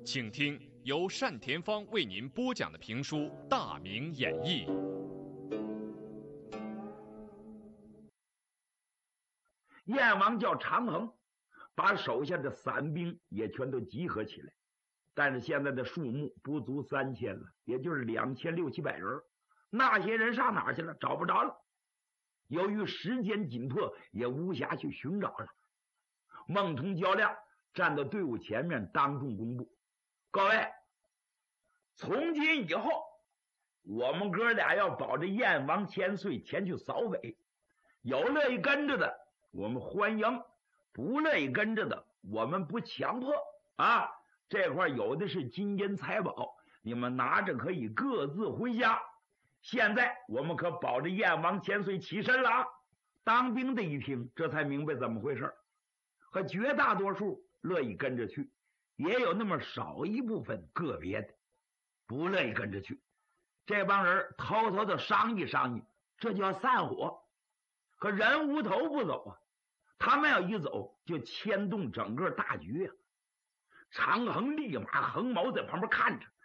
请听由单田芳为您播讲的评书《大明演义》。 燕王叫长衡，把手下的散兵也全都集合起来，但是现在的数目不足3000了，也就是2600-700人。那些人上哪儿去了？找不着了。由于时间紧迫，也无暇去寻找了。孟通、焦亮站到队伍前面，当众公布：各位，从今以后，我们哥俩要保着燕王千岁前去扫北，有乐意跟着的我们欢迎，不乐意跟着的我们不强迫啊。这块有的是金银财宝，你们拿着可以各自回家。现在我们可保着燕王千岁起身了啊！当兵的一听，这才明白怎么回事，和绝大多数乐意跟着去，也有那么少一部分个别的不乐意跟着去。这帮人偷偷的商议商议，这叫散伙。可人无头不走啊，他们要一走就牵动整个大局啊。长衡立马横矛在旁边看着，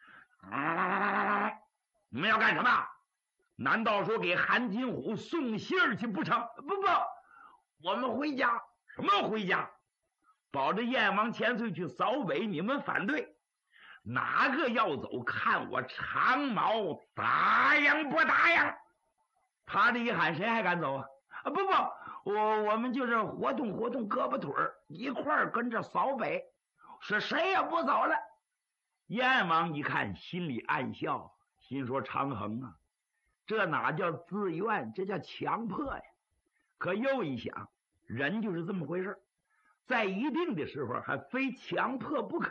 你们要干什么？难道说给韩金虎送信儿去不成？不，我们回家。什么回家？保着燕王千岁去扫北，你们反对？哪个要走？看我长矛答应不答应？他这一喊，谁还敢走啊？不，我们就是活动活动胳膊腿儿，一块儿跟着扫北，是谁也不走了。燕王一看，心里暗笑，心说：长衡啊，这哪叫自愿，这叫强迫呀！可又一想，人就是这么回事，在一定的时候还非强迫不可。